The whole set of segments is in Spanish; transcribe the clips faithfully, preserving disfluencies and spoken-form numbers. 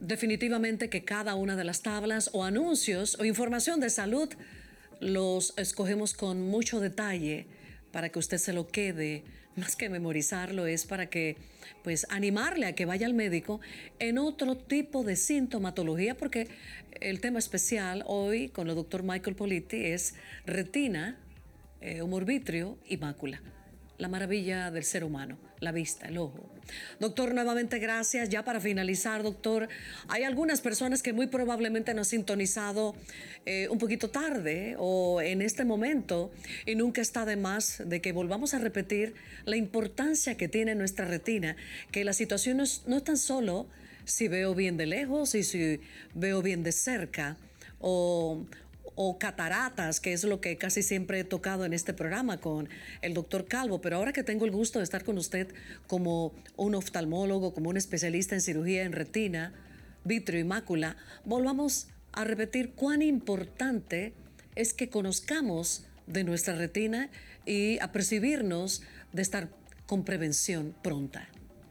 definitivamente que cada una de las tablas o anuncios o información de salud los escogemos con mucho detalle para que usted se lo quede, más que memorizarlo, es para que, pues, animarle a que vaya al médico en otro tipo de sintomatología, porque el tema especial hoy con el doctor Michael Politi es retina, eh, humor vítreo y mácula. La maravilla del ser humano, la vista, el ojo. Doctor, nuevamente gracias. Ya para finalizar, doctor, hay algunas personas que muy probablemente nos han sintonizado eh, un poquito tarde o en este momento, y nunca está de más de que volvamos a repetir la importancia que tiene nuestra retina, que la situación no es, no es tan solo si veo bien de lejos y si veo bien de cerca, o o cataratas, que es lo que casi siempre he tocado en este programa con el doctor Calvo, pero ahora que tengo el gusto de estar con usted como un oftalmólogo, como un especialista en cirugía en retina, vitrio y mácula, volvamos a repetir cuán importante es que conozcamos de nuestra retina y apercibirnos de estar con prevención pronta.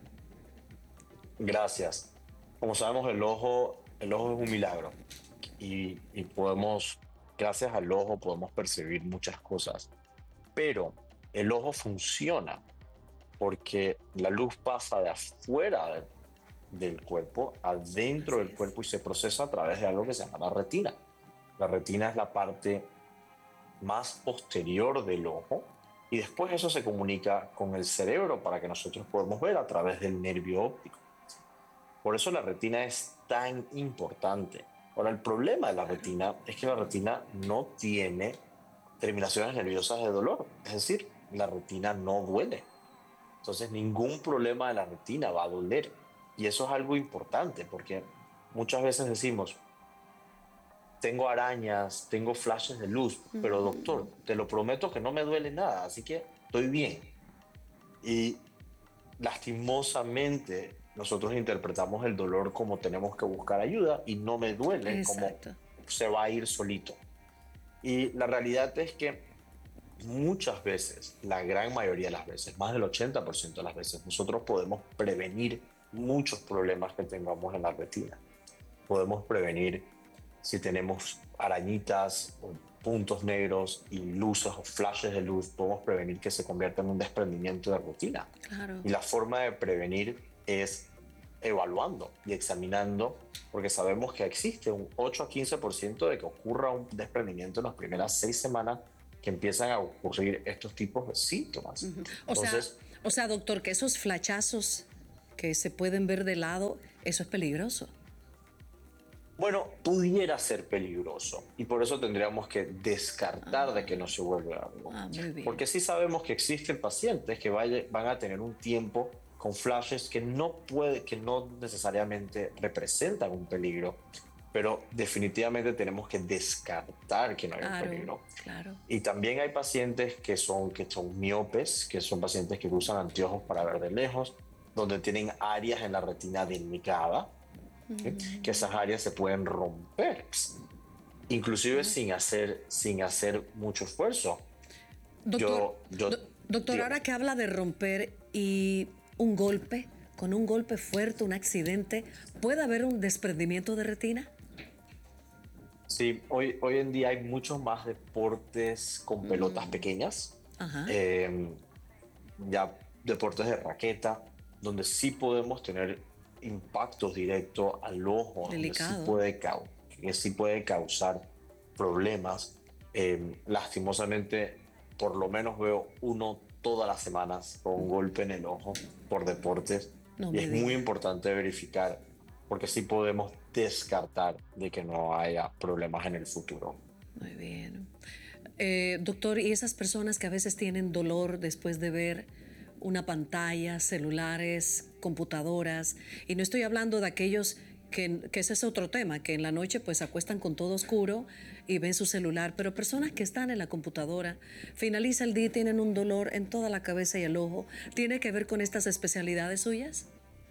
Gracias. Como sabemos, el ojo, el ojo es un milagro y, y podemos, gracias al ojo, podemos percibir muchas cosas. Pero el ojo funciona porque la luz pasa de afuera de- del cuerpo adentro Así del es. cuerpo y se procesa a través de algo que se llama la retina. La retina es la parte más posterior del ojo y después eso se comunica con el cerebro para que nosotros podamos ver a través del nervio óptico. Por eso la retina es tan importante. Ahora, el problema de la Claro. retina es que la retina no tiene terminaciones nerviosas de dolor. Es decir, la retina no duele. Entonces, ningún problema de la retina va a doler. Y eso es algo importante porque muchas veces decimos, tengo arañas, tengo flashes de luz, pero doctor, te lo prometo que no me duele nada, así que estoy bien. Y lastimosamente nosotros interpretamos el dolor como tenemos que buscar ayuda y no me duele como Exacto. se va a ir solito. Y la realidad es que muchas veces, la gran mayoría de las veces, más del ochenta por ciento de las veces, nosotros podemos prevenir muchos problemas que tengamos en la retina. Podemos prevenir si tenemos arañitas o puntos negros y luces o flashes de luz, podemos prevenir que se convierta en un desprendimiento de retina. Claro. Y la forma de prevenir es evaluando y examinando, porque sabemos que existe un ocho a quince por ciento de que ocurra un desprendimiento en las primeras seis semanas que empiezan a ocurrir estos tipos de síntomas. O sea, Entonces, o sea, doctor, que esos flachazos que se pueden ver de lado, eso es peligroso. bueno, pudiera ser peligroso y por eso tendríamos que descartar de que no se vuelva algo. Ah, muy bien. Porque sí sabemos que existen pacientes que vaya- van a tener un tiempo con flashes que no puede, que no necesariamente representan un peligro, pero definitivamente tenemos que descartar que no hay un Claro, peligro. claro. Y también hay pacientes que son, que son miopes, que son pacientes que usan anteojos para ver de lejos, donde tienen áreas en la retina delgada, ¿sí? Que esas áreas se pueden romper, inclusive sin hacer, sin hacer mucho esfuerzo. Doctor, Yo, yo, do- doctor, dígame. ahora que habla de romper y un golpe, con un golpe fuerte, un accidente, ¿puede haber un desprendimiento de retina? Sí, hoy, hoy en día hay muchos más deportes con pelotas pequeñas, Ajá, eh, ya deportes de raqueta, donde sí podemos tener impactos directos al ojo, donde sí delicado. puede, cau- que sí puede causar problemas. Eh, lastimosamente, por lo menos veo uno todas las semanas con un golpe en el ojo por deportes No y me es muy diga. importante verificar porque sí podemos descartar de que no haya problemas en el futuro. Muy bien. Eh, doctor, ¿y esas personas que a veces tienen dolor después de ver una pantalla, celulares, computadoras? Y no estoy hablando de aquellos que, que ese es otro tema, que en la noche pues se acuestan con todo oscuro y ven su celular, pero personas que están en la computadora, finaliza el día y tienen un dolor en toda la cabeza y el ojo, ¿tiene que ver con estas especialidades suyas?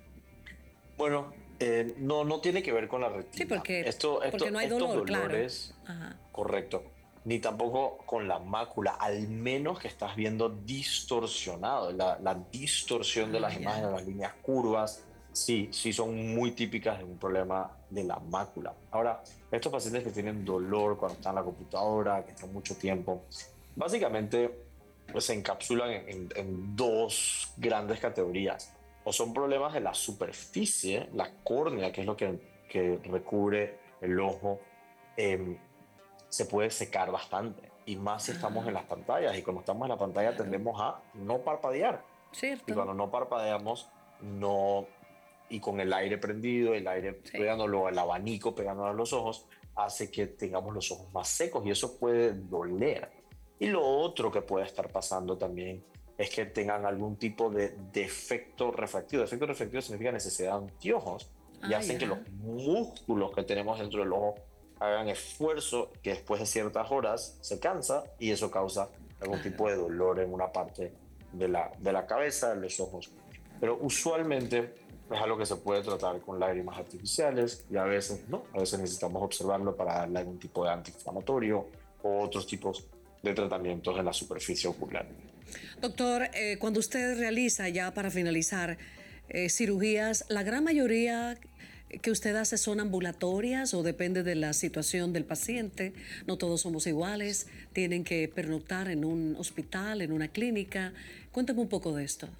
Bueno, eh, no, no tiene que ver con la Sí, retina. porque, Esto, porque no esto, hay estos dolor, claro. dolores, Ajá. correcto, ni tampoco con la mácula, al menos que estás viendo distorsionado, la, la distorsión de Ah, las ya. imágenes, las líneas curvas. sí, sí son muy típicas de un problema de la mácula. Ahora, estos pacientes que tienen dolor cuando están en la computadora, que están mucho tiempo, básicamente pues, se encapsulan en, en- en dos grandes categorías. O son problemas de la superficie, la córnea, que es lo que, que recubre el ojo, em, se puede secar bastante. Y más si estamos en Ah, las pantallas. Y cuando estamos en la pantalla claro. tendemos a no parpadear. Y ¿Cierto? cuando no parpadeamos, no, y con el aire prendido, el aire Sí. pegándolo, el abanico pegándolo a los ojos, hace que tengamos los ojos más secos y eso puede doler. Y lo otro que puede estar pasando también es que tengan algún tipo de defecto refractivo. Defecto refractivo significa necesidad de anteojos y Ah, hacen que ya. los músculos que tenemos dentro del ojo hagan esfuerzo que después de ciertas horas se cansa y eso causa algún Claro. tipo de dolor en una parte de la, de la cabeza, de los ojos. Pero usualmente es algo que se puede tratar con lágrimas artificiales y a veces no, a veces necesitamos observarlo para darle algún tipo de antiinflamatorio o otros tipos de tratamientos en la superficie ocular. Doctor, eh, cuando usted realiza, ya para finalizar, eh, cirugías, la gran mayoría que usted hace son ambulatorias o depende de la situación del paciente. No todos somos iguales, tienen que pernoctar en un hospital, en una clínica. Cuéntame un poco de esto.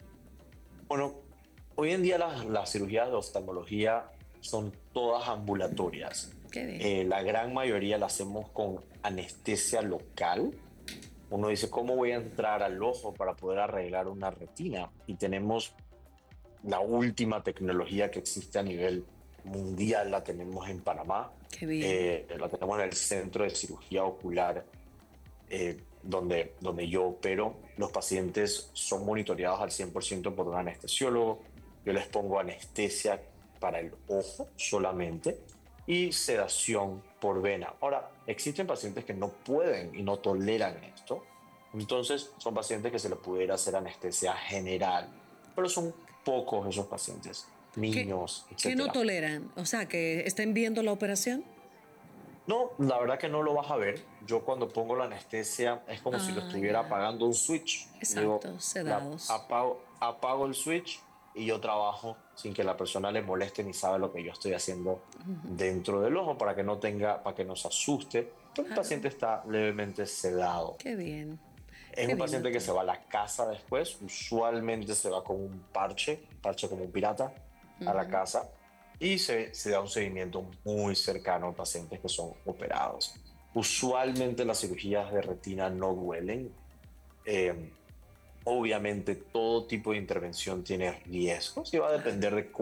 Bueno, hoy en día las, las cirugías de oftalmología son todas ambulatorias. Qué bien. Eh, la gran mayoría la hacemos con anestesia local. Uno dice, ¿cómo voy a entrar al ojo para poder arreglar una retina? Y tenemos la última tecnología que existe a nivel mundial, la tenemos en Panamá, Qué bien. eh, la tenemos en el Centro de Cirugía Ocular, eh, donde, donde yo opero. Los pacientes son monitoreados al cien por ciento por un anestesiólogo. Yo les pongo anestesia para el ojo solamente y sedación por vena. Ahora, existen pacientes que no pueden y no toleran esto. Entonces, son pacientes que se les pudiera hacer anestesia general, pero son pocos esos pacientes, ¿Qué, niños, qué no etcétera. toleran? O sea, que estén viendo la operación. No, la verdad que no lo vas a ver. Yo cuando pongo la anestesia es como si lo Ah, estuviera ya. apagando un switch. Digo, Exacto, la, sedados. apago, apago el switch y yo trabajo sin que la persona le moleste ni sabe lo que yo estoy haciendo dentro del ojo para que no tenga, para que no se asuste. Pero el Claro. paciente está levemente sedado. Qué bien. Es Qué un bien, paciente que doctor. se va a la casa después, usualmente se va con un parche, parche como un pirata, a la casa y se, se da un seguimiento muy cercano a pacientes que son operados. Usualmente las cirugías de retina no duelen. Eh, obviamente todo tipo de intervención tiene riesgos y va a Claro. depender de